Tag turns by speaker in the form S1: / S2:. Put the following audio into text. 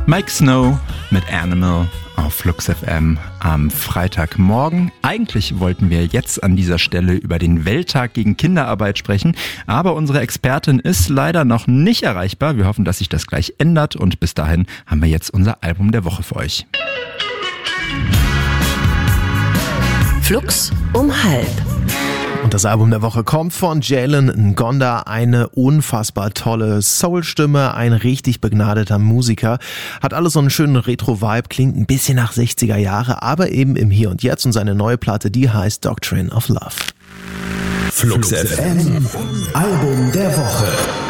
S1: Mike Snow mit Animal auf Flux FM am Freitagmorgen. Eigentlich wollten wir jetzt an dieser Stelle über den Welttag gegen Kinderarbeit sprechen, aber unsere Expertin ist leider noch nicht erreichbar. Wir hoffen, dass sich das gleich ändert und bis dahin haben wir jetzt unser Album der Woche für euch.
S2: Flux um 12:30.
S3: Und das Album der Woche kommt von Jalen Ngonda, eine unfassbar tolle Soul-Stimme, ein richtig begnadeter Musiker, hat alles so einen schönen Retro-Vibe, klingt ein bisschen nach 60er Jahre, aber eben im Hier und Jetzt und seine neue Platte, die heißt Doctrine of Love.
S4: Flux FM, Album der Woche.